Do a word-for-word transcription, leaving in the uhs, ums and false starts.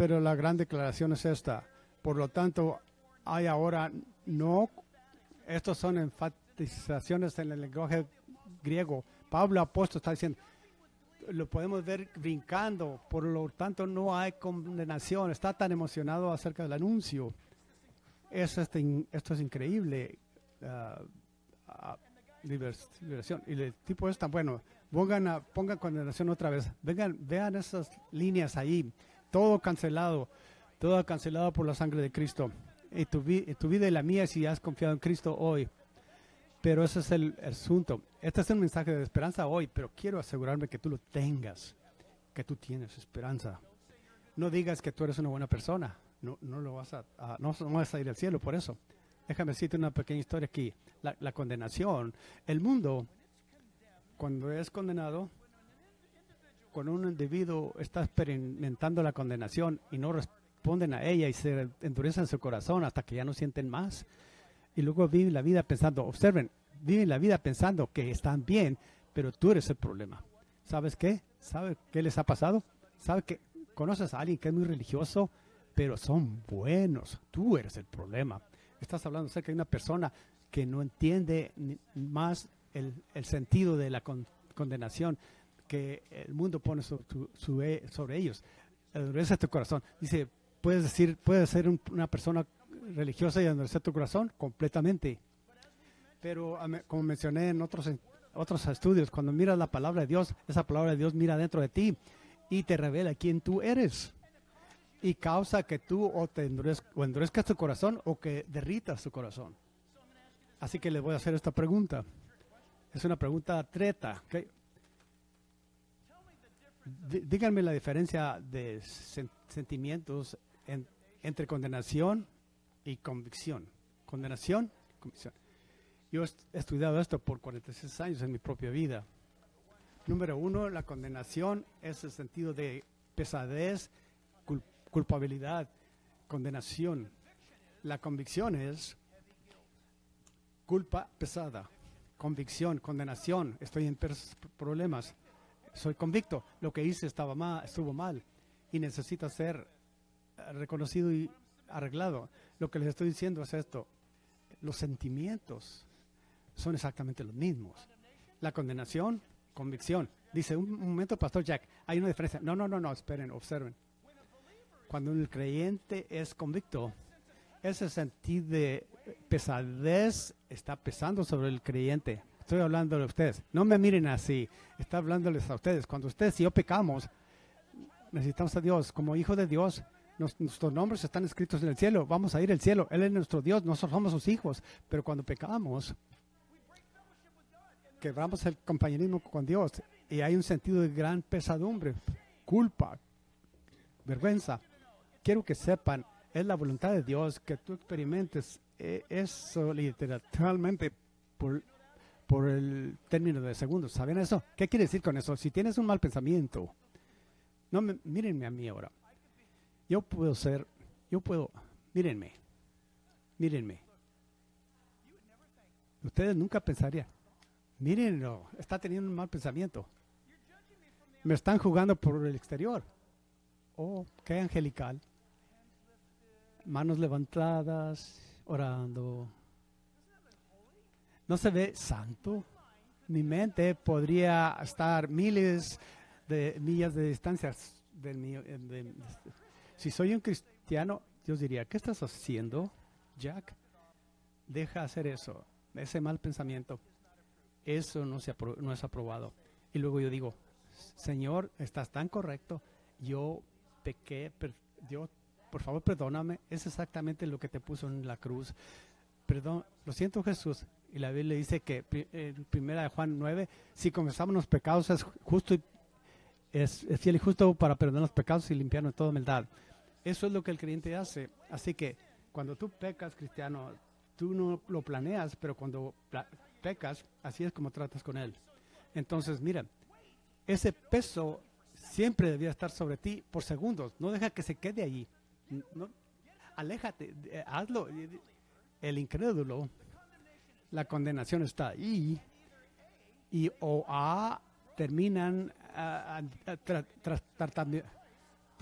Pero la gran declaración es esta. Por lo tanto, hay ahora no, estos son enfatizaciones en el lenguaje griego. Pablo apóstol está diciendo, lo podemos ver brincando, por lo tanto no hay condenación. Está tan emocionado acerca del anuncio. Es este, esto es increíble. Uh, uh, liberación. Y el tipo es tan bueno. Pongan, a, pongan condenación otra vez. Vengan, vean esas líneas ahí. Todo cancelado. Todo cancelado por la sangre de Cristo. Y tu, vi, tu vida y la mía si has confiado en Cristo hoy. Pero ese es el, el asunto. Este es un mensaje de esperanza hoy, pero quiero asegurarme que tú lo tengas. Que tú tienes esperanza. No digas que tú eres una buena persona. No, no lo vas a, a no, no vas a ir al cielo por eso. Déjame decirte una pequeña historia aquí. La, la condenación. El mundo, cuando es condenado, cuando un individuo está experimentando la condenación y no responden a ella y se endurecen su corazón hasta que ya no sienten más, y luego viven la vida pensando, observen, viven la vida pensando que están bien, pero tú eres el problema. ¿Sabes qué? ¿Sabes qué les ha pasado? ¿Sabes que conoces a alguien que es muy religioso, pero son buenos? Tú eres el problema. Estás hablando acerca de una persona que no entiende ni más el, el sentido de la con, condenación que el mundo pone sobre, su, su, sobre ellos. Endurece tu corazón. Dice, puedes decir, puedes ser un, una persona religiosa y endurecer tu corazón completamente. Pero como mencioné en otros, en otros estudios, cuando miras la palabra de Dios, esa palabra de Dios mira dentro de ti y te revela quién tú eres. Y causa que tú o, te endurezca, o endurezcas tu corazón o que derritas tu corazón. Así que les voy a hacer esta pregunta. Es una pregunta treta. ¿Okay? Díganme la diferencia de sen sentimientos en, entre condenación y convicción. Condenación, convicción. Yo he estudiado esto por cuarenta y seis años en mi propia vida. Número uno, la condenación es el sentido de pesadez, culpa. Culpabilidad, condenación. La convicción es culpa pesada, convicción, condenación. Estoy en problemas, soy convicto. Lo que hice estaba mal, estuvo mal y necesita ser reconocido y arreglado. Lo que les estoy diciendo es esto: los sentimientos son exactamente los mismos. La condenación, convicción. Dice, un momento, Pastor Jack, hay una diferencia. No, no, no, no, esperen, observen. Cuando el creyente es convicto, ese sentido de pesadez está pesando sobre el creyente. Estoy hablando de ustedes. No me miren así. Está hablándoles a ustedes. Cuando ustedes y yo pecamos, necesitamos a Dios. Como hijo de Dios, nos, nuestros nombres están escritos en el cielo. Vamos a ir al cielo. Él es nuestro Dios. Nosotros somos sus hijos. Pero cuando pecamos, quebramos el compañerismo con Dios. Y hay un sentido de gran pesadumbre, culpa, vergüenza. Quiero que sepan, es la voluntad de Dios que tú experimentes eh, eso literalmente por, por el término de segundos. ¿Saben eso? ¿Qué quiere decir con eso? Si tienes un mal pensamiento, no me, mírenme a mí ahora. Yo puedo ser, yo puedo, mírenme, mírenme. Ustedes nunca pensarían, mírenlo, está teniendo un mal pensamiento. Me están jugando por el exterior. Oh, qué angelical. Manos levantadas, orando. ¿No se ve santo? Mi mente podría estar miles de millas de distancia del mío. De, de, si soy un cristiano, Dios diría, ¿qué estás haciendo, Jack? Deja hacer eso, ese mal pensamiento. Eso no, se apro no es aprobado. Y luego yo digo, Señor, estás tan correcto. Yo pequé, per Dios, por favor, perdóname. Es exactamente lo que te puso en la cruz. Perdón, lo siento, Jesús. Y la Biblia dice que en eh, primera de Juan nueve, si confesamos los pecados, es justo y es, es fiel y justo para perdonar los pecados y limpiarnos de toda maldad. Eso es lo que el creyente hace. Así que cuando tú pecas, cristiano, tú no lo planeas, pero cuando pecas, así es como tratas con él. Entonces, mira, ese peso siempre debía estar sobre ti por segundos. No deja que se quede allí. No, aléjate, eh, hazlo. El incrédulo, la condenación está ahí y o a terminan uh, tra, tra, tra,